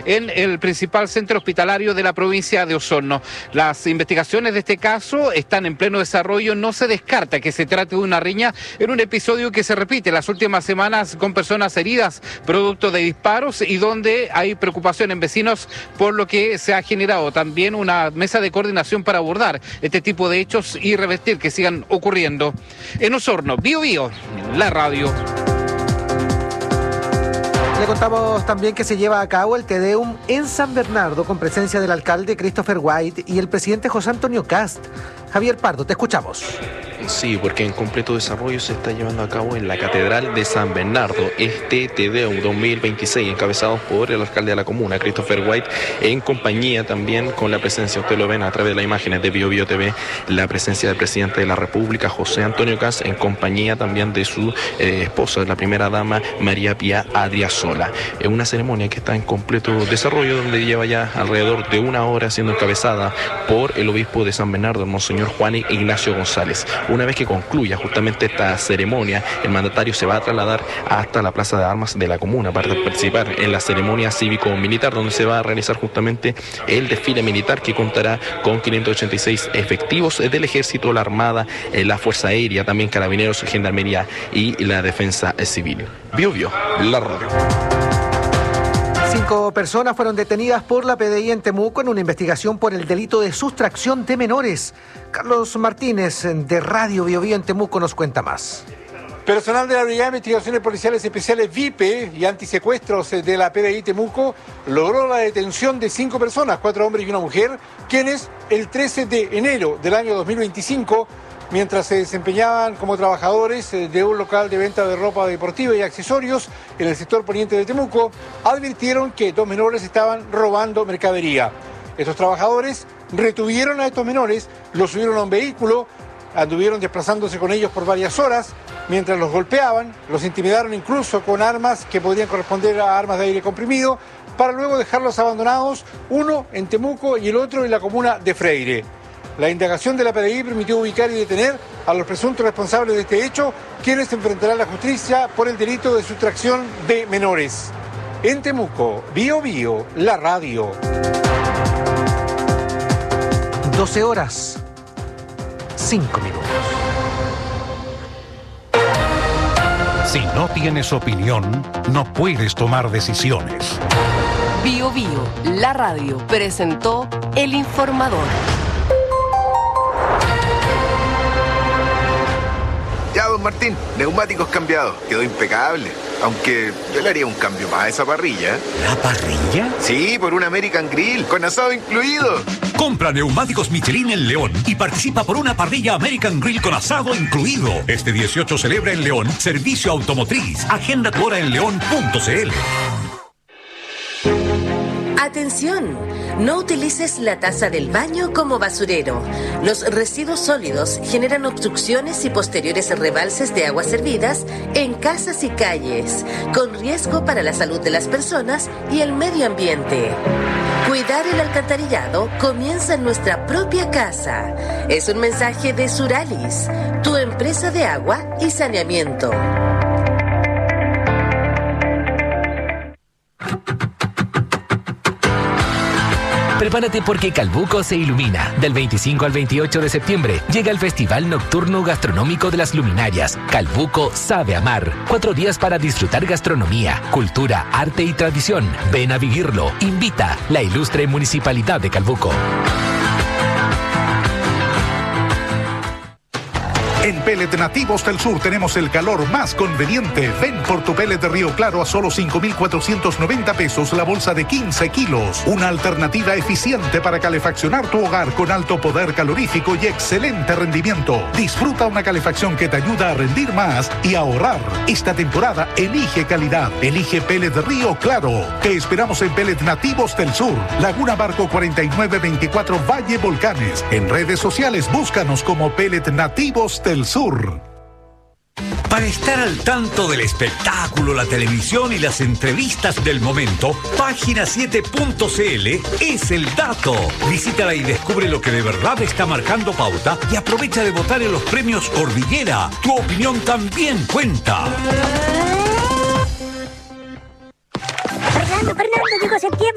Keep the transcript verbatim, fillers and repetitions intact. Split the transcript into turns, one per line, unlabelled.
en el principal centro hospitalario de la provincia de Osorno. Las investigaciones de este caso están en pleno desarrollo. No se descarta que se trate de una riña en un episodio que se repite las últimas semanas con personas heridas producto de disparos y donde hay preocupación en vecinos, por lo que se ha generado también una mesa de coordinación para abordar este tipo de hechos y revertir que sigan ocurriendo. En Osorno, Bío Bío, la radio.
Le contamos también que se lleva a cabo el Te Deum en San Bernardo con presencia del alcalde Christopher White y el presidente José Antonio Kast. Javier Pardo, te escuchamos.
Sí, porque en completo desarrollo se está llevando a cabo en la Catedral de San Bernardo este Te Deum dos mil veintiséis, encabezados por el alcalde de la comuna, Christopher White, en compañía también con la presencia, usted lo ven a través de las imágenes de Bío Bío T V, la presencia del presidente de la República, José Antonio Kast, en compañía también de su eh, esposa, la primera dama, María Pía Adriasola. Es una ceremonia que está en completo desarrollo, donde lleva ya alrededor de una hora siendo encabezada por el obispo de San Bernardo, el monseñor Juan Ignacio González. Una vez que concluya justamente esta ceremonia, el mandatario se va a trasladar hasta la Plaza de Armas de la comuna para participar en la ceremonia cívico-militar, donde se va a realizar justamente el desfile militar, que contará con quinientos ochenta y seis efectivos del Ejército, la Armada, la Fuerza Aérea, también Carabineros, Gendarmería y la Defensa Civil. Bío Bío, la radio.
Cinco personas fueron detenidas por la P D I en Temuco en una investigación por el delito de sustracción de menores. Carlos Martínez, de Radio Bío Bío en Temuco, nos cuenta más.
Personal de la Brigada de Investigaciones Policiales Especiales V I P E y Antisecuestros de la P D I Temuco logró la detención de cinco personas, cuatro hombres y una mujer, quienes el trece de enero del año dos mil veinticinco, mientras se desempeñaban como trabajadores de un local de venta de ropa deportiva y accesorios en el sector poniente de Temuco, advirtieron que dos menores estaban robando mercadería. Estos trabajadores retuvieron a estos menores, los subieron a un vehículo, anduvieron desplazándose con ellos por varias horas, mientras los golpeaban, los intimidaron incluso con armas que podrían corresponder a armas de aire comprimido, para luego dejarlos abandonados, uno en Temuco y el otro en la comuna de Freire. La indagación de la P D I permitió ubicar y detener a los presuntos responsables de este hecho, quienes enfrentarán a la justicia por el delito de sustracción de menores. En Temuco, Bío Bío, la radio.
doce horas, cinco minutos.
Si no tienes opinión, no puedes tomar decisiones.
Bío Bío, la radio, presentó El Informador.
Ya, don Martín, neumáticos cambiados. Quedó impecable. Aunque yo le haría un cambio más a esa parrilla.
¿La parrilla?
Sí, por un American Grill, con asado incluido.
Compra neumáticos Michelin en León y participa por una parrilla American Grill con asado incluido. Este dieciocho celebra en León Servicio Automotriz. Agenda tu hora en león punto c l.
Atención, no utilices la taza del baño como basurero. Los residuos sólidos generan obstrucciones y posteriores rebalses de aguas servidas en casas y calles, con riesgo para la salud de las personas y el medio ambiente. Cuidar el alcantarillado comienza en nuestra propia casa. Es un mensaje de Suralis, tu empresa de agua y saneamiento.
Prepárate porque Calbuco se ilumina. Del veinticinco al veintiocho de septiembre llega el Festival Nocturno Gastronómico de las Luminarias. Calbuco sabe amar. Cuatro días para disfrutar gastronomía, cultura, arte y tradición. Ven a vivirlo. Invita la ilustre Municipalidad de Calbuco.
En Pellet Nativos del Sur tenemos el calor más conveniente. Ven por tu pellet de Río Claro a solo cinco mil cuatrocientos noventa pesos la bolsa de quince kilos. Una alternativa eficiente para calefaccionar tu hogar con alto poder calorífico y excelente rendimiento. Disfruta una calefacción que te ayuda a rendir más y ahorrar. Esta temporada elige calidad. Elige Pellet de Río Claro. Te esperamos en Pellet Nativos del Sur. Laguna Barco cuarenta y nueve veinticuatro Valle Volcanes. En redes sociales búscanos como Pellet Nativos del Sur.
Para estar al tanto del espectáculo, la televisión y las entrevistas del momento, página siete punto c l es el dato. Visítala y descubre lo que de verdad está marcando pauta y aprovecha de votar en los premios Cordillera. Tu opinión también cuenta.